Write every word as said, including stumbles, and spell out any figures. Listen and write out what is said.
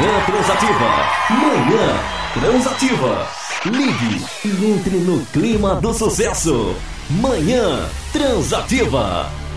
Manhã Transativa. Manhã Transativa. Ligue e entre no clima do sucesso. Manhã Transativa.